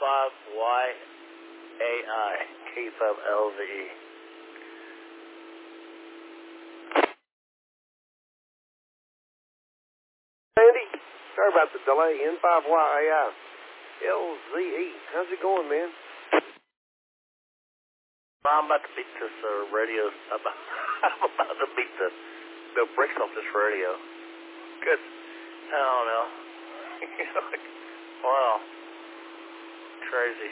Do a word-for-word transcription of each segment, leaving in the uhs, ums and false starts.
five Y A I, K five L V E. Andy, sorry about the delay. N five Y A I L Z E. How's it going, man? I'm about to beat this uh, radio. I'm about, I'm about to beat the, the bricks off this radio. Good. I don't know. Wow. Crazy.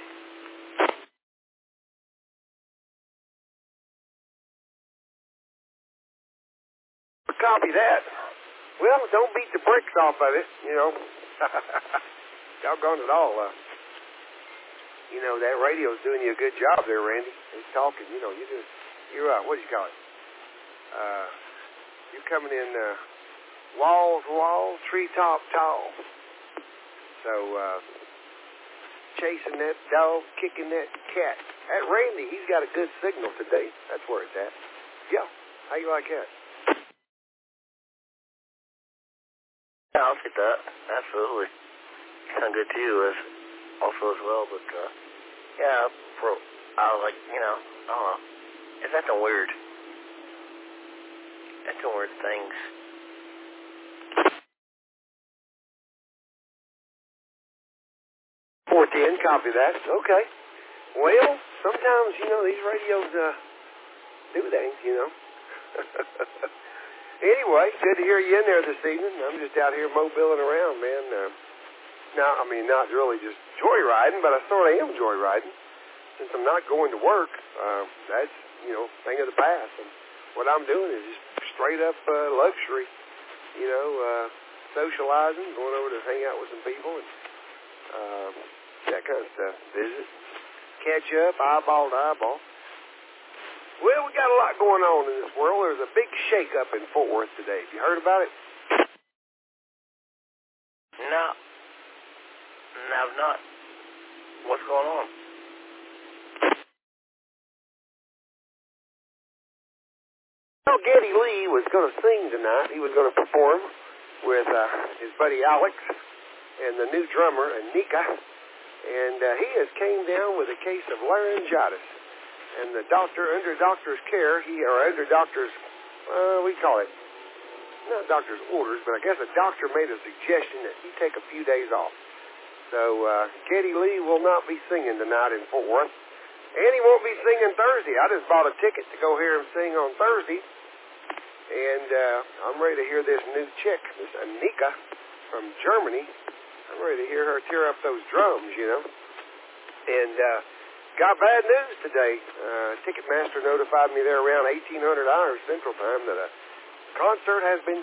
Copy that. Well, don't beat the bricks off of it, you know. Doggone it all. Uh, you know, that radio's doing you a good job there, Randy. It's talking, you know, you do, you're, uh, what do you call it? Uh, you're coming in uh, wall to wall, treetop tall. So, uh, chasing that dog, kicking that cat. That Randy, he's got a good signal today. That's where it's at. Yeah. How you like that? Yeah, I'll get that. Absolutely. Sound good to you as also as well, but uh, yeah, bro, I was like, you know, I don't know. It's acting weird. Acting weird things. four ten, copy that. Okay. Well, sometimes, you know, these radios uh, do things, you know. Anyway, good to hear you in there this evening. I'm just out here mobiling around, man. Uh, now, I mean, not really just joyriding, but I sort of am joyriding. Since I'm not going to work, uh, that's, you know, thing of the past. And what I'm doing is just straight up uh, luxury, you know, uh, socializing, going over to hang out with some people, and uh, that kind of stuff. Visit, catch up, eyeball to eyeball. Well, we got a lot going on in this world. There's a big shake-up in Fort Worth today. Have you heard about it? No. No, I've not. What's going on? Well, Geddy Lee was going to sing tonight. He was going to perform with uh, his buddy Alex and the new drummer, Anika. And uh, he has came down with a case of laryngitis. And the doctor, under doctor's care, he, or under doctor's, uh, we call it, not doctor's orders, but I guess a doctor made a suggestion that he take a few days off. So, uh, Geddy Lee will not be singing tonight in Fort Worth. And he won't be singing Thursday. I just bought a ticket to go hear him sing on Thursday. And, uh, I'm ready to hear this new chick, this Anika from Germany. I'm ready to hear her tear up those drums, you know. And, uh, got bad news today. Uh, Ticketmaster notified me there around eighteen hundred hours Central Time that a concert has been